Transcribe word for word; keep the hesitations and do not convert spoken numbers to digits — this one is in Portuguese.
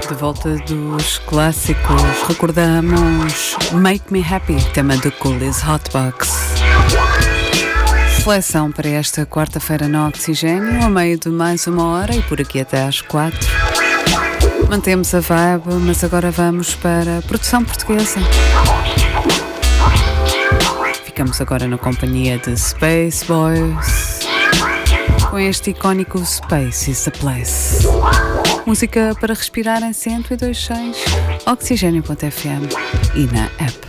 De volta dos clássicos, recordamos Make Me Happy, tema do Coolies Hotbox. Seleção para esta quarta-feira no Oxigênio, a meio de mais uma hora e por aqui até às quatro. Mantemos a vibe, mas agora vamos para a produção portuguesa. Ficamos agora na companhia de Space Boys, com este icónico Space is the Place. Música para respirar em cento e dois ponto seis, oxigênio ponto f m e na app.